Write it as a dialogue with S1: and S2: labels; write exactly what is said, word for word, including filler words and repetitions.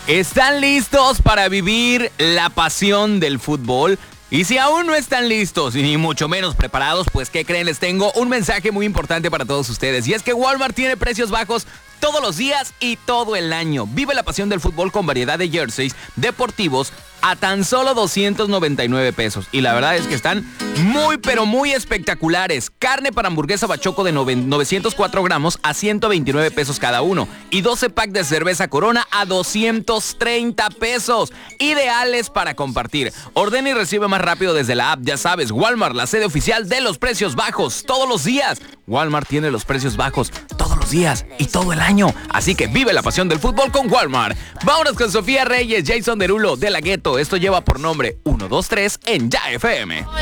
S1: ¿Están listos para vivir la pasión del fútbol? Y si aún no están listos, ni mucho menos preparados, pues ¿qué creen? Les tengo un mensaje muy importante para todos ustedes. Y es que Walmart tiene precios bajos todos los días y todo el año. Vive la pasión del fútbol con variedad de jerseys deportivos a tan solo doscientos noventa y nueve pesos. Y la verdad es que están muy, pero muy espectaculares. Carne para hamburguesa bachoco de novecientos cuatro gramos a ciento veintinueve pesos cada uno. Y doce pack de cerveza Corona a doscientos treinta pesos. Ideales para compartir. Ordena y recibe más rápido desde la app. Ya sabes, Walmart, la sede oficial de los precios bajos todos los días. Walmart tiene los precios bajos todos los días y todo el año. Así que vive la pasión del fútbol con Walmart. Vámonos con Sofía Reyes, Jason Derulo de La Ghetto. Esto lleva por nombre uno dos tres en Ya F M.